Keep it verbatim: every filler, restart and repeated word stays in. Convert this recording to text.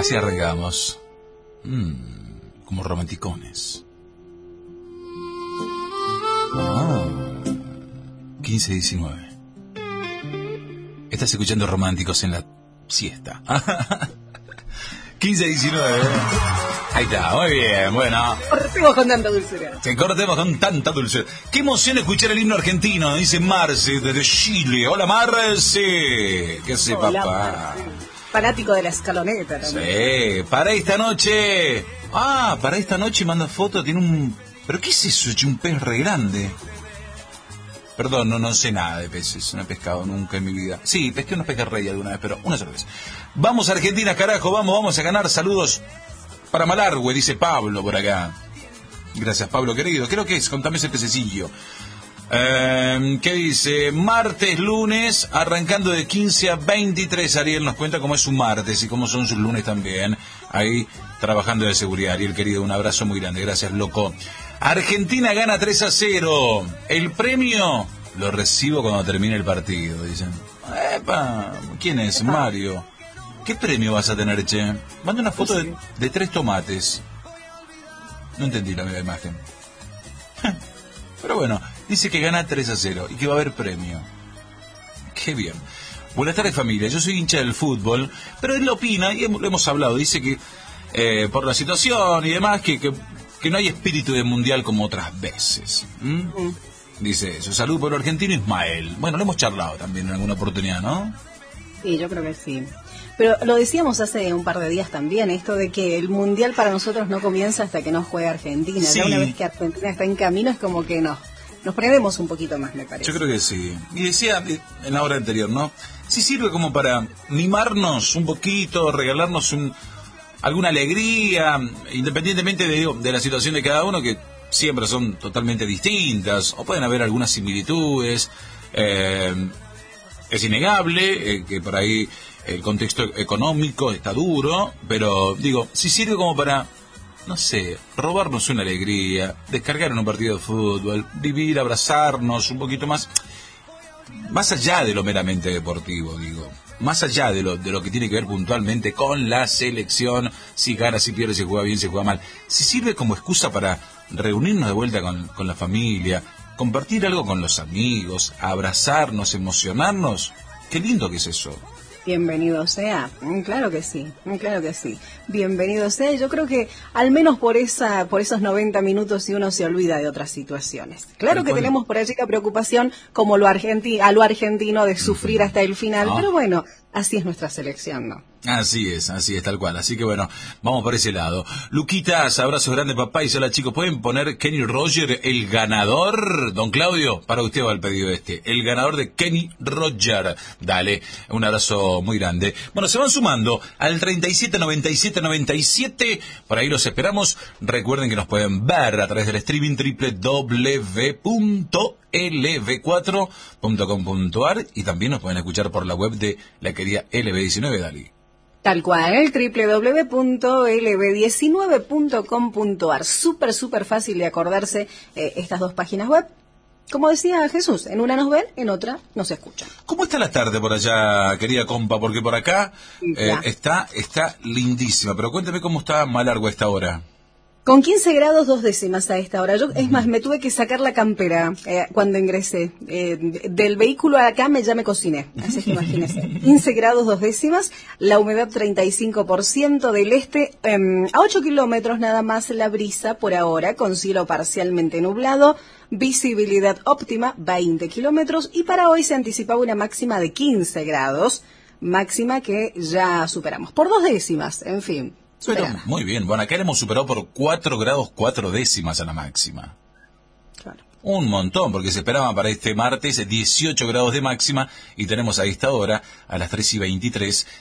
Así arrancamos. Mm, como romanticones. Oh, quince diecinueve. Estás escuchando Románticos en la siesta. quince diecinueve. Ahí está, muy bien, bueno. Cortemos con tanta dulzura. Que cortemos con tanta dulzura. Qué emoción escuchar el himno argentino, dice Marce desde Chile. Hola Marce. ¿Qué hace, Hola, papá? Marce. Fanático de la escaloneta también. Sí, para esta noche. Ah, para esta noche manda foto, tiene un... ¿Pero qué es eso? Un pez re grande. Perdón, no, no sé nada de peces, no he pescado nunca en mi vida. Sí, pesqué unos pejerrey alguna vez, pero una sola vez. Vamos a Argentina, carajo, vamos, vamos a ganar. Saludos para Malargüe, dice Pablo por acá. Gracias, Pablo, querido. Creo que es, contame ese pececillo. Eh, ¿Qué dice? Martes, lunes, arrancando de quince a veintitrés. Ariel nos cuenta cómo es su martes y cómo son sus lunes también. Ahí, trabajando de seguridad. Ariel, querido, un abrazo muy grande. Gracias, loco. Argentina gana tres a cero. El premio lo recibo cuando termine el partido, dicen. Epa, ¿quién es? Epa. Mario. ¿Qué premio vas a tener, che? Manda una foto de, de tres tomates. No entendí la misma imagen. Pero bueno, dice que gana tres a cero y que va a haber premio. Qué bien. Buenas tardes, familia. Yo soy hincha del fútbol, pero él lo opina, y lo hemos hablado, dice que eh, por la situación y demás, que, que, que no hay espíritu de mundial como otras veces. ¿Mm? Mm. Dice eso. Salud por el argentino Ismael. Bueno, lo hemos charlado también en alguna oportunidad, ¿no? Sí, yo creo que sí. Pero lo decíamos hace un par de días también, esto de que el mundial para nosotros no comienza hasta que no juegue Argentina. Sí. Ya una vez que Argentina está en camino es como que no. Nos prendemos un poquito más, me parece. Yo creo que sí. Y decía en la hora anterior, ¿no? Sí sirve como para mimarnos un poquito, regalarnos un, alguna alegría, independientemente de, de la situación de cada uno, que siempre son totalmente distintas, o pueden haber algunas similitudes. Eh, es innegable eh, que por ahí el contexto económico está duro, pero digo, si sirve como para, no sé, robarnos una alegría, descargar en un partido de fútbol, vivir, abrazarnos un poquito más, más allá de lo meramente deportivo, digo, más allá de lo, de lo que tiene que ver puntualmente con la selección, si gana, si pierde, si juega bien, si juega mal, si sirve como excusa para reunirnos de vuelta con, con la familia, compartir algo con los amigos, abrazarnos, emocionarnos, qué lindo que es eso. Bienvenido sea, claro que sí, claro que sí. Bienvenido sea, y yo creo que al menos por esa, por esos noventa minutos si uno se olvida de otras situaciones. Claro que tenemos por allí la preocupación como lo argenti- a lo argentino de sufrir hasta el final, no. Pero bueno, así es nuestra selección, ¿no? Así es, así es, tal cual. Así que bueno, vamos por ese lado. Luquitas, abrazo grande, papá. Y hola, chicos, ¿pueden poner Kenny Roger, el ganador? Don Claudio, para usted va el pedido este. El ganador de Kenny Roger. Dale, un abrazo muy grande. Bueno, se van sumando al treinta y siete noventa y siete noventa y siete. Por ahí los esperamos. Recuerden que nos pueden ver a través del streaming doble u doble u doble u punto L V cuatro punto com punto a r y también nos pueden escuchar por la web de la querida L V diecinueve, Dali. Tal cual, el doble u doble u doble u punto L V diecinueve punto com punto a r. Súper, súper fácil de acordarse eh, estas dos páginas web. Como decía Jesús, en una nos ven, en otra nos escuchan. ¿Cómo está la tarde por allá, querida compa? Porque por acá eh, está está lindísima. Pero cuéntame cómo está Malargüe a esta hora. Con quince grados dos décimas a esta hora. Yo, es más, me tuve que sacar la campera eh, cuando ingresé. Eh, del vehículo a acá me, ya me cociné. Así que imagínense. quince grados dos décimas, la humedad treinta y cinco por ciento del este. Eh, a ocho kilómetros nada más la brisa por ahora, con cielo parcialmente nublado. Visibilidad óptima, veinte kilómetros. Y para hoy se anticipaba una máxima de quince grados. Máxima que ya superamos. Por dos décimas, en fin. Pero, muy bien, bueno, acá le hemos superado por cuatro grados cuatro décimas a la máxima. Claro. Un montón, porque se esperaba para este martes dieciocho grados de máxima y tenemos a esta hora, a las tres y veintitrés,